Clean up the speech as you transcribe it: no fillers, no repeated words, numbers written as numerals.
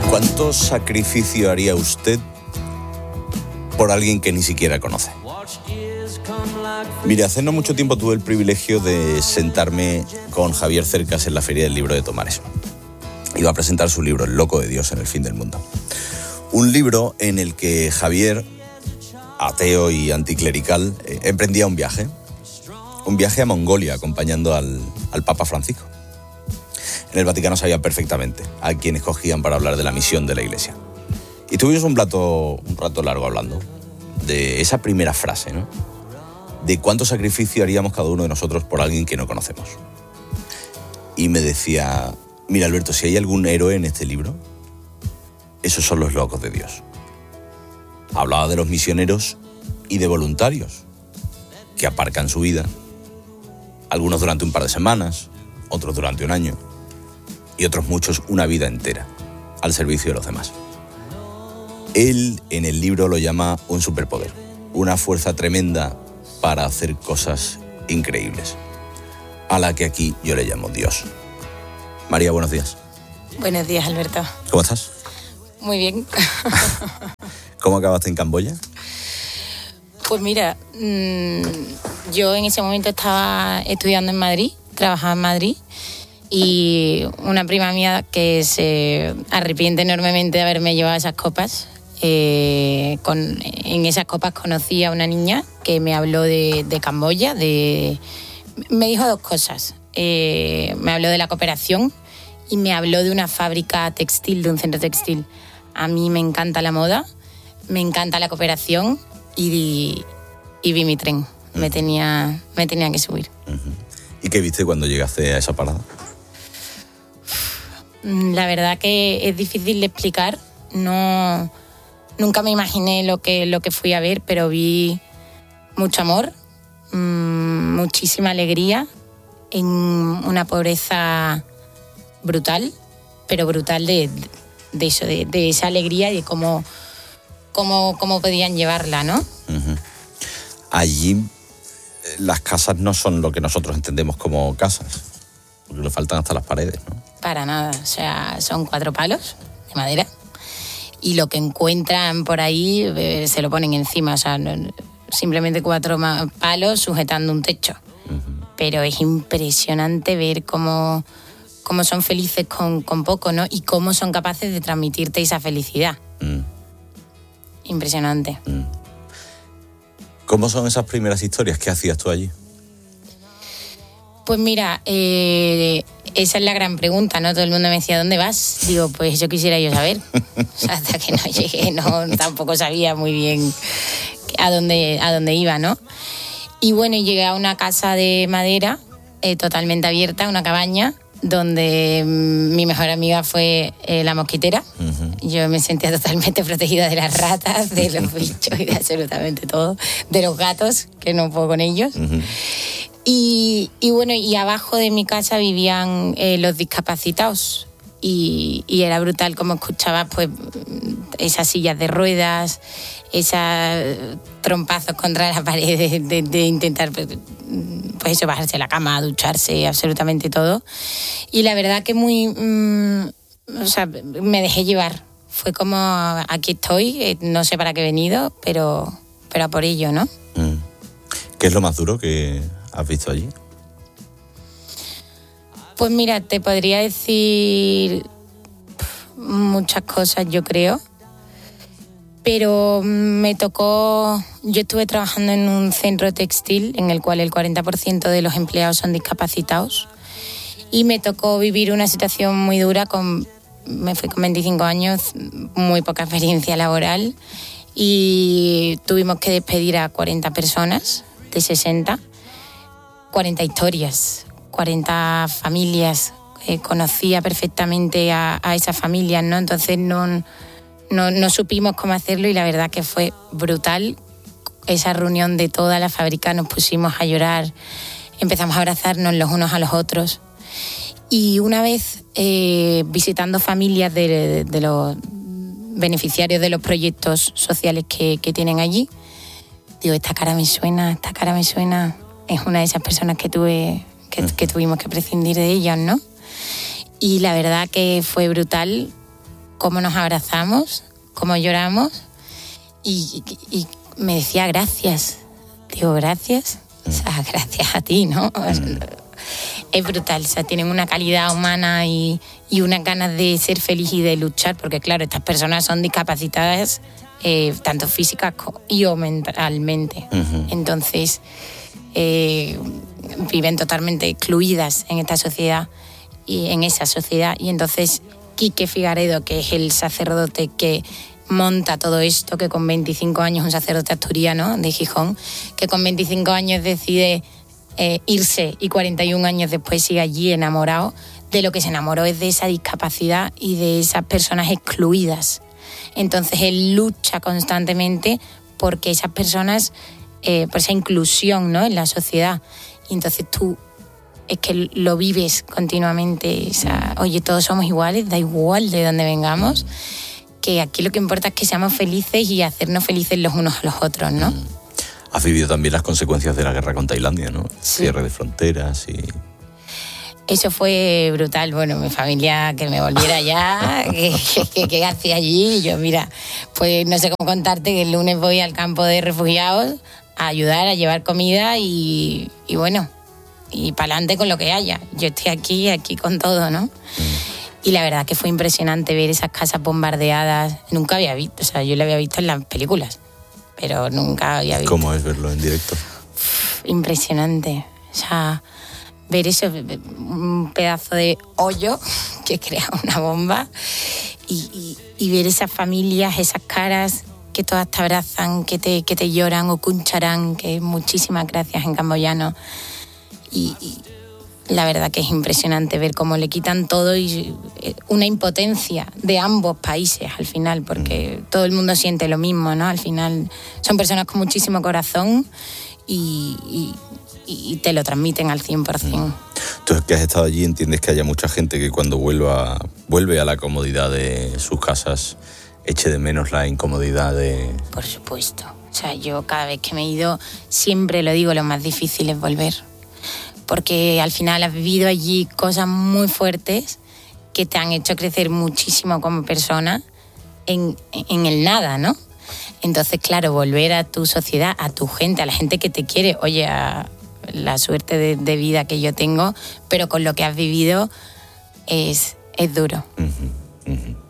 ¿Cuánto sacrificio haría usted por alguien que ni siquiera conoce? Mire, hace no mucho tiempo tuve el privilegio de sentarme con Javier Cercas en la Feria del Libro de Tomares. Iba a presentar su libro, El loco de Dios en el fin del mundo. Un libro en el que Javier, ateo y anticlerical, emprendía un viaje a Mongolia acompañando al Papa Francisco. En el Vaticano sabían perfectamente a quién escogían para hablar de la misión de la Iglesia. Y tuvimos un rato largo hablando de esa primera frase, ¿no? De cuánto sacrificio haríamos cada uno de nosotros por alguien que no conocemos. Y me decía, mira Alberto, si hay algún héroe en este libro, esos son los locos de Dios. Hablaba de los misioneros y de voluntarios que aparcan su vida, algunos durante un par de semanas, otros durante un año y otros muchos una vida entera al servicio de los demás. Él en el libro lo llama un superpoder, una fuerza tremenda para hacer cosas increíbles, a la que aquí yo le llamo Dios. María, buenos días. Buenos días, Alberto. ¿Cómo estás? Muy bien. ¿Cómo acabaste en Camboya? Pues mira, yo en ese momento estaba estudiando en Madrid, trabajaba en Madrid, y una prima mía que se arrepiente enormemente de haberme llevado esas copas. En esas copas conocí a una niña que me habló de Camboya, me dijo dos cosas. Me habló de la cooperación y me habló de una fábrica textil, de un centro textil. A mí me encanta la moda, me encanta la cooperación y vi mi tren. Me tenía que subir. ¿Y qué viste cuando llegaste a esa parada? La verdad que es difícil de explicar. Nunca me imaginé lo que fui a ver, pero vi mucho amor, muchísima alegría, en una pobreza brutal, pero brutal de eso, de esa alegría y de cómo podían llevarla, ¿no? Uh-huh. Allí las casas no son lo que nosotros entendemos como casas, porque le faltan hasta las paredes, ¿no? Para nada, o sea, son 4 palos de madera y lo que encuentran por ahí se lo ponen encima, o sea, simplemente 4 palos sujetando un techo. Uh-huh. Pero es impresionante ver cómo son felices con poco, ¿no? Y cómo son capaces de transmitirte esa felicidad. Impresionante. ¿Cómo son esas primeras historias? ¿Qué hacías tú allí? Pues mira, esa es la gran pregunta, ¿no? Todo el mundo me decía, ¿dónde vas? Digo, pues yo quisiera yo saber. O sea, hasta que no llegué, tampoco sabía muy bien a dónde iba, ¿no? Y bueno, llegué a una casa de madera totalmente abierta, una cabaña, donde mi mejor amiga fue la mosquitera. Uh-huh. Yo me sentía totalmente protegida de las ratas, de los bichos y de absolutamente todo, de los gatos, que no puedo con ellos. Uh-huh. Y bueno, y abajo de mi casa vivían los discapacitados y era brutal como escuchabas pues esas sillas de ruedas, esos trompazos contra la pared de intentar pues eso, bajarse de la cama, ducharse, absolutamente todo. Y la verdad que o sea, me dejé llevar. Fue como, aquí estoy, no sé para qué he venido, pero a por ello, ¿no? ¿Qué es lo más duro que has visto allí? Pues mira, te podría decir muchas cosas, yo creo. Pero yo estuve trabajando en un centro textil en el cual el 40% de los empleados son discapacitados y me tocó vivir una situación muy dura. Me fui con 25 años, muy poca experiencia laboral y tuvimos que despedir a 40 personas de 60, 40 historias, 40 familias. Conocía perfectamente a esas familias, ¿no? Entonces no supimos cómo hacerlo y la verdad que fue brutal. Esa reunión de toda la fábrica, nos pusimos a llorar, empezamos a abrazarnos los unos a los otros. Y una vez visitando familias de los beneficiarios de los proyectos sociales que tienen allí, digo, esta cara me suena. Es una de esas personas que tuvimos que prescindir de ellas, ¿no? Y la verdad que fue brutal cómo nos abrazamos, cómo lloramos, y me decía gracias. Digo, gracias. O sea, gracias a ti, ¿no? Es brutal, o sea, tienen una calidad humana y unas ganas de ser feliz y de luchar, porque claro, estas personas son discapacitadas tanto físicas o mentalmente. Entonces, viven totalmente excluidas en esta sociedad y en esa sociedad. Y entonces, Quique Figaredo, que es el sacerdote que monta todo esto, que con 25 años, un sacerdote asturiano de Gijón, que con 25 años decide irse y 41 años después sigue allí enamorado, de lo que se enamoró es de esa discapacidad y de esas personas excluidas. Entonces él lucha constantemente porque esas personas, por esa inclusión, ¿no?, en la sociedad. Y entonces tú es que lo vives continuamente. O sea, oye, todos somos iguales, da igual de dónde vengamos, que aquí lo que importa es que seamos felices y hacernos felices los unos a los otros, ¿no? Has vivido también las consecuencias de la guerra con Tailandia, ¿no? Sí. Cierre de fronteras y... Eso fue brutal. Bueno, mi familia, que me volviera ya, que hacía allí. Yo, mira, pues no sé cómo contarte que el lunes voy al campo de refugiados a ayudar, a llevar comida y bueno, y para adelante con lo que haya. Yo estoy aquí con todo, ¿no? Y la verdad que fue impresionante ver esas casas bombardeadas. Nunca había visto, o sea, yo lo había visto en las películas, pero nunca había visto. ¿Cómo es verlo en directo? Impresionante. O sea, ver eso, un pedazo de hoyo que crea una bomba y ver esas familias, esas caras que todas te abrazan, que te lloran o cuncharán, que muchísimas gracias en camboyano. Y la verdad que es impresionante ver cómo le quitan todo y una impotencia de ambos países al final, porque todo el mundo siente lo mismo, ¿no? Al final son personas con muchísimo corazón y te lo transmiten al 100%. Tú que has estado allí, entiendes que haya mucha gente que cuando vuelve a la comodidad de sus casas eche de menos la incomodidad de... Por supuesto. O sea, yo cada vez que me he ido siempre lo digo, lo más difícil es volver. Porque al final has vivido allí cosas muy fuertes que te han hecho crecer muchísimo como persona en el nada, ¿no? Entonces, claro, volver a tu sociedad, a tu gente, a la gente que te quiere, oye, a la suerte de vida que yo tengo, pero con lo que has vivido es duro.